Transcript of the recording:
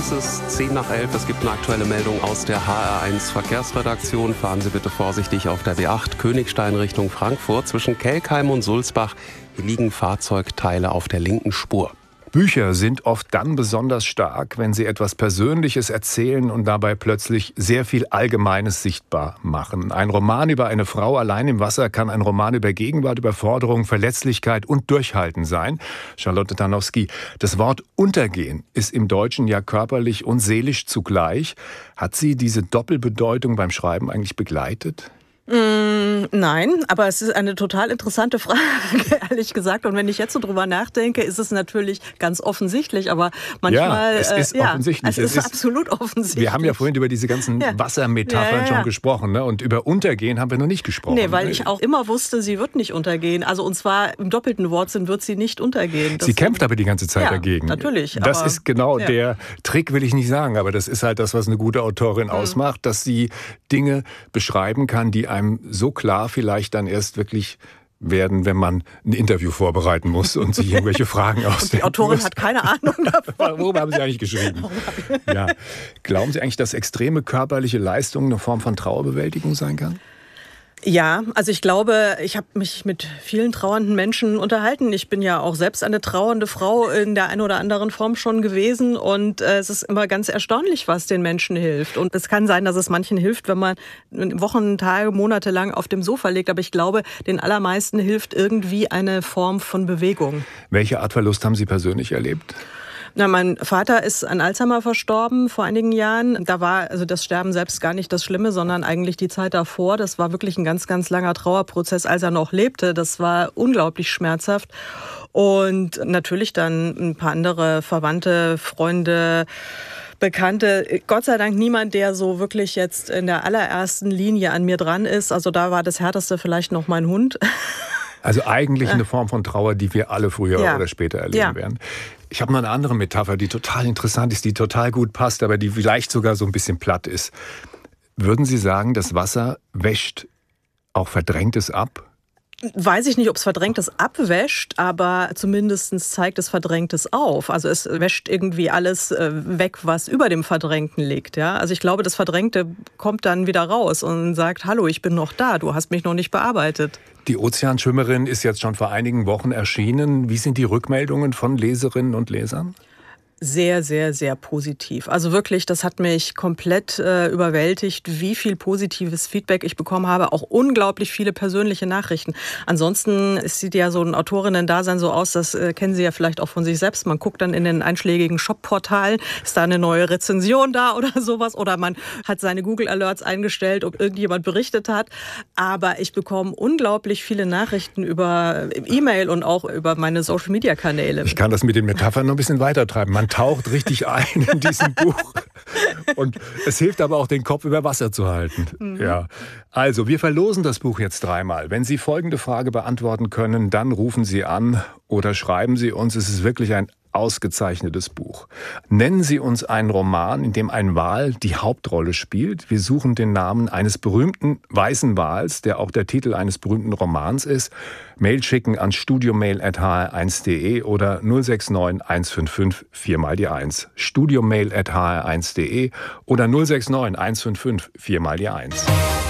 Es ist 10 nach 11. Es gibt eine aktuelle Meldung aus der HR1 Verkehrsredaktion. Fahren Sie bitte vorsichtig auf der B8 Königstein Richtung Frankfurt. Zwischen Kelkheim und Sulzbach hier liegen Fahrzeugteile auf der linken Spur. Bücher sind oft dann besonders stark, wenn sie etwas Persönliches erzählen und dabei plötzlich sehr viel Allgemeines sichtbar machen. Ein Roman über eine Frau allein im Wasser kann ein Roman über Gegenwart, Überforderung, Verletzlichkeit und Durchhalten sein. Charlotte Tarnowski, das Wort Untergehen ist im Deutschen ja körperlich und seelisch zugleich. Hat Sie diese Doppelbedeutung beim Schreiben eigentlich begleitet? Nein, aber es ist eine total interessante Frage, ehrlich gesagt. Und wenn ich jetzt so drüber nachdenke, ist es natürlich ganz offensichtlich. Aber manchmal... Ja, es ist offensichtlich. Es ist absolut offensichtlich. Wir haben ja vorhin über diese ganzen Wassermetaphern schon gesprochen. Ne? Und über Untergehen haben wir noch nicht gesprochen. Nee, weil ich auch immer wusste, sie wird nicht untergehen. Also und zwar im doppelten Wortsinn wird sie nicht untergehen. Sie kämpft aber die ganze Zeit dagegen. Natürlich. Das ist genau der Trick, will ich nicht sagen. Aber das ist halt das, was eine gute Autorin ausmacht, dass sie Dinge beschreiben kann, die einem so klar vielleicht dann erst wirklich werden, wenn man ein Interview vorbereiten muss und sich irgendwelche Fragen ausdenken Die Autorin muss. Hat keine Ahnung davon. Worüber haben Sie eigentlich geschrieben? Ja. Glauben Sie eigentlich, dass extreme körperliche Leistung eine Form von Trauerbewältigung sein kann? Ja, also ich glaube, ich habe mich mit vielen trauernden Menschen unterhalten. Ich bin ja auch selbst eine trauernde Frau in der einen oder anderen Form schon gewesen. Und es ist immer ganz erstaunlich, was den Menschen hilft. Und es kann sein, dass es manchen hilft, wenn man Wochen, Tage, Monate lang auf dem Sofa liegt. Aber ich glaube, den allermeisten hilft irgendwie eine Form von Bewegung. Welche Art Verlust haben Sie persönlich erlebt? Na, mein Vater ist an Alzheimer verstorben vor einigen Jahren. Da war also das Sterben selbst gar nicht das Schlimme, sondern eigentlich die Zeit davor. Das war wirklich ein ganz, ganz langer Trauerprozess, als er noch lebte. Das war unglaublich schmerzhaft. Und natürlich dann ein paar andere Verwandte, Freunde, Bekannte. Gott sei Dank niemand, der so wirklich jetzt in der allerersten Linie an mir dran ist. Also da war das Härteste vielleicht noch mein Hund. Also eigentlich eine Form von Trauer, die wir alle früher oder später erleben werden. Ich habe noch eine andere Metapher, die total interessant ist, die total gut passt, aber die vielleicht sogar so ein bisschen platt ist. Würden Sie sagen, das Wasser wäscht auch Verdrängtes ab? Weiß ich nicht, ob es Verdrängtes abwäscht, aber zumindest zeigt es Verdrängtes auf. Also es wäscht irgendwie alles weg, was über dem Verdrängten liegt. Ja? Also ich glaube, das Verdrängte kommt dann wieder raus und sagt, hallo, ich bin noch da, du hast mich noch nicht bearbeitet. Die Ozeanschwimmerin ist jetzt schon vor einigen Wochen erschienen. Wie sind die Rückmeldungen von Leserinnen und Lesern? Sehr, sehr, sehr positiv. Also wirklich, das hat mich komplett überwältigt, wie viel positives Feedback ich bekommen habe. Auch unglaublich viele persönliche Nachrichten. Ansonsten sieht ja so ein Autorinnen-Dasein so aus, das kennen Sie ja vielleicht auch von sich selbst. Man guckt dann in den einschlägigen Shop-Portalen, ist da eine neue Rezension da oder sowas? Oder man hat seine Google-Alerts eingestellt, ob irgendjemand berichtet hat. Aber ich bekomme unglaublich viele Nachrichten über E-Mail und auch über meine Social-Media-Kanäle. Ich kann das mit den Metaphern noch ein bisschen weitertreiben. Man taucht richtig ein in diesem Buch. Und es hilft aber auch, den Kopf über Wasser zu halten. Ja. Also, wir verlosen das Buch jetzt 3-mal. Wenn Sie folgende Frage beantworten können, dann rufen Sie an oder schreiben Sie uns. Es ist wirklich ein ausgezeichnetes Buch. Nennen Sie uns einen Roman, in dem ein Wal die Hauptrolle spielt. Wir suchen den Namen eines berühmten weißen Wals, der auch der Titel eines berühmten Romans ist. Mail schicken an studiomail@hr1.de oder 069 155 4 die 1. studiomail@hr1.de oder 069 155 4 die 1.